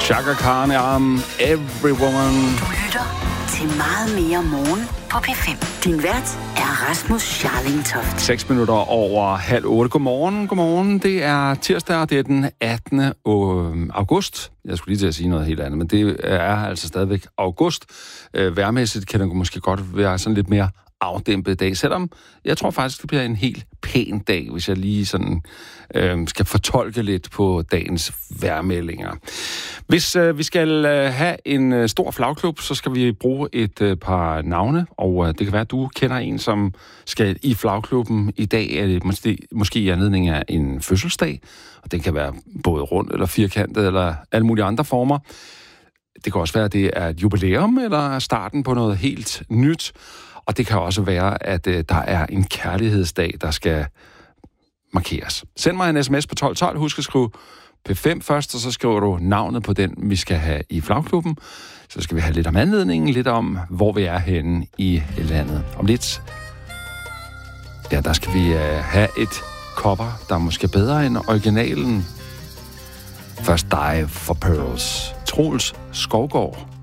Chaka Khan, Every Woman. Du lytter til Meget mere morgen på P5. Din vært er Rasmus Scharling Toft. 6 minutter over 7:30. Godmorgen. Det er tirsdag, og det er den 18. august. Jeg skulle lige til at sige noget helt andet, men det er altså stadigvæk august. Vejrmæssigt kan det måske godt være sådan lidt mere afdæmpet dag, selvom jeg tror faktisk, det bliver en helt pæn dag, hvis jeg lige sådan skal fortolke lidt på dagens vejrmeldinger. Hvis vi skal have en stor flagklub, så skal vi bruge et par navne, og det kan være, at du kender en, som skal i flagklubben i dag, er det måske i anledning af en fødselsdag, og den kan være både rund eller firkantet, eller alle mulige andre former. Det kan også være, at det er et jubilæum, eller starten på noget helt nyt. Og det kan også være, at der er en kærlighedsdag, der skal markeres. Send mig en sms på 1212. Husk at skrive P5 først, og så skriver du navnet på den, vi skal have i flagklubben. Så skal vi have lidt om anledningen, lidt om, hvor vi er henne i landet. Om lidt, ja, der skal vi have et cover, der er måske bedre end originalen. Først Dive for Pearls. Troels Skovgaard.